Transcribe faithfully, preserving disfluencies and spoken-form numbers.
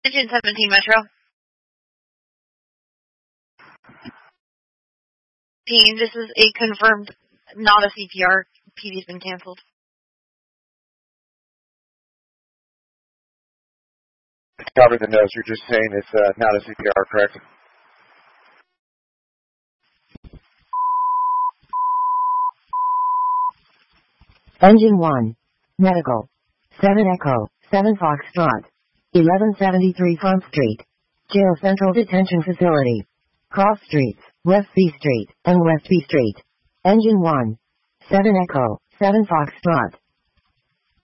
Engine seventeen Metro. Team, this is a confirmed, not a C P R. P D's been canceled. Cover the nose. You're just saying it's uh, not a C P R, correct? Engine one. Medical. seven Echo, seven Foxtrot. eleven seventy-three Front Street. Jail Central Detention Facility. Cross Streets, West B Street, and West B Street. Engine one. seven Echo, seven Foxtrot.